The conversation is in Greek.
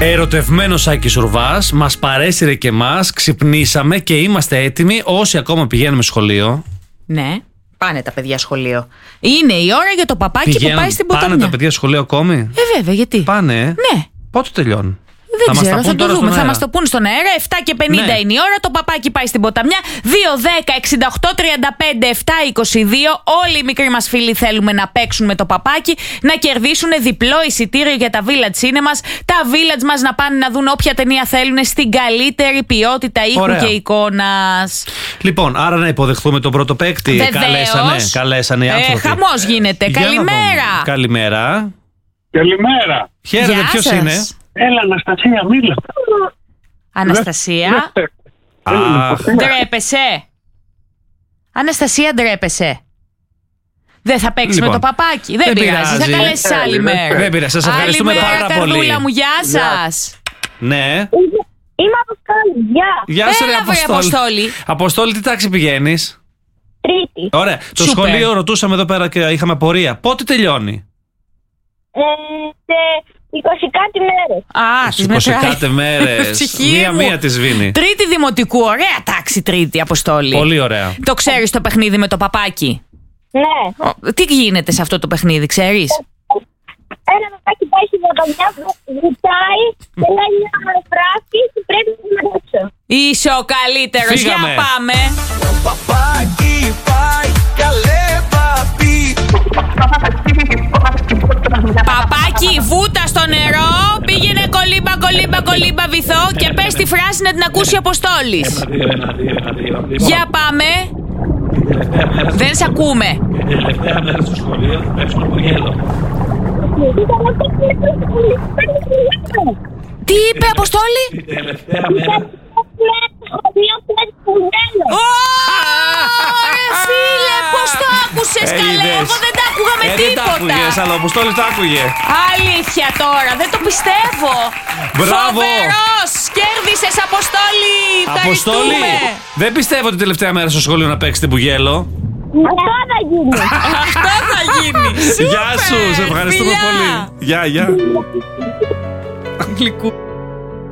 Ερωτευμένος Άκης Ρουβάς, μας παρέσυρε και εμάς, ξυπνήσαμε και είμαστε έτοιμοι όσοι ακόμα πηγαίνουμε σχολείο. Ναι, πάνε τα παιδιά σχολείο. Είναι η ώρα για το παπάκι που πάει στην ποταμιά. Πάνε τα παιδιά σχολείο ακόμη? Βέβαια, γιατί? Πάνε. Ναι. Πότε τελειώνουν? Δεν ξέρω, θα το δούμε. Θα μας το πούν στον αέρα. 7 και 50 ναι. Είναι η ώρα. Το παπάκι πάει στην ποταμιά. 2, 10, 68, 35, 7, 22. Όλοι οι μικροί μας φίλοι θέλουμε να παίξουν με το παπάκι, να κερδίσουν διπλό εισιτήριο για τα Village Cinemas. Τα Village μας να πάνε να δουν όποια ταινία θέλουν στην καλύτερη ποιότητα ήχου και εικόνας. Λοιπόν, άρα να υποδεχθούμε τον πρώτο παίκτη. Καλέσανε οι άνθρωποι. Χαμός γίνεται. Καλημέρα. Καλημέρα. Καλημέρα. Χαίρετε, ποιος είναι? Έλα, Αναστασία, μίλα. Αναστασία. Ντρέπεσαι? Αναστασία, ντρέπεσαι? Δεν θα παίξει με το παπάκι? Δεν πειράζει, θα καλέσεις άλλη μέρα. Δεν πειράζει, σας ευχαριστούμε πάρα πολύ. Καρδούλα μου, γεια σας. Ναι. Είμαι Αποστόλη, γεια σου, ρε Αποστόλη. Αποστόλη, τι τάξη πηγαίνεις? Τρίτη. Ωραία, το σχολείο ρωτούσαμε εδώ πέρα και είχαμε απορία. Πότε τελειώνει? Σε 20 κάτι μέρες. 20 κάτι μέρες. Μία τη σβήνει. Τρίτη δημοτικού, ωραία τάξη τρίτη, Αποστόλη. Πολύ ωραία. Το ξέρεις το παιχνίδι με το παπάκι? Ναι. Τι γίνεται σε αυτό το παιχνίδι, ξέρεις? Ένα παπάκι πάει στην ποταμιά, βουτάει και λέει μια φράση και πρέπει να συμμετέχω. Είσαι ο καλύτερος, για πάμε. Το παπάκι πάει, καλέ παπί. Παπάκι, βούτα στο νερό, πήγαινε κολύμπα βυθό και πες τη φράση να την ακούσει ο Αποστόλης. Για πάμε. Δεν σ' ακούμε. Την τελευταία μέρα στο σχολείο θα παίξουμε από γέλο. Τι είπε, Αποστόλη? Την τελευταία μέρα. Ρε φίλε, πώς το άκουσες καλέ? Εγώ δεν τα άκουγα με τίποτα. Δεν τα άκουγες, αλλά ο Αποστόλης τα άκουγε. Αλήθεια τώρα, δεν το πιστεύω. Μπράβο. Φοβερός, κέρδισες Αποστόλη. Αποστόλη, δεν πιστεύω την τελευταία μέρα στο σχολείο να παίξετε μπουγέλο. Αυτό θα γίνει. Αυτό θα γίνει. Γεια σου, σε ευχαριστούμε πολύ. Γεια. Γλυκού.